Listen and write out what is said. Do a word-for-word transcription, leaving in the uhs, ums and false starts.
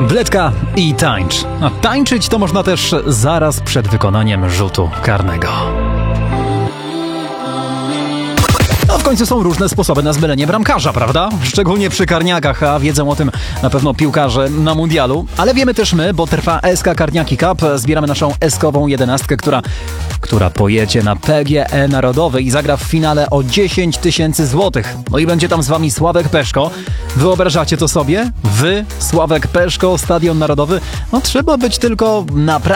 Bledka i tańcz. A tańczyć to można też zaraz przed wykonaniem rzutu karnego. No w końcu są różne sposoby na zmylenie bramkarza, prawda? Szczególnie przy karniakach, a wiedzą o tym na pewno piłkarze na mundialu. Ale wiemy też my, bo trwa S K Karniaki Cup. Zbieramy naszą eskową jedenastkę, która, która pojedzie na P G E Narodowy i zagra w finale o dziesięć tysięcy złotych. No i będzie tam z wami Sławek Peszko. Wyobrażacie to sobie? Wy, Sławek Peszko, Stadion Narodowy? No trzeba być tylko naprawdę